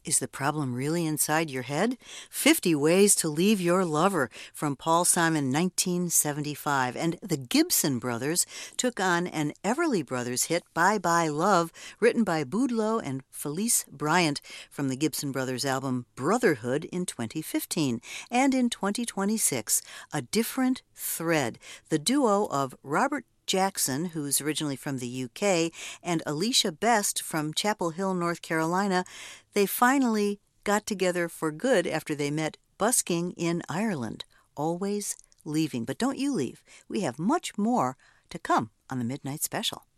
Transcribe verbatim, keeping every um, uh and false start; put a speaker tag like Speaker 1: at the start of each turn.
Speaker 1: Is the problem really inside your head? fifty Ways to Leave Your Lover from Paul Simon, nineteen seventy-five. And the Gibson Brothers took on an Everly Brothers hit, Bye Bye Love, written by Boudleaux and Felice Bryant from the Gibson Brothers album Brotherhood in twenty fifteen. And in twenty twenty-six, A Different Thread, the duo of Robert Jackson, who's originally from the U K, and Alicia Best from Chapel Hill, North Carolina, they finally got together for good after they met busking in Ireland. Always leaving. But don't you leave. We have much more to come on the Midnight Special.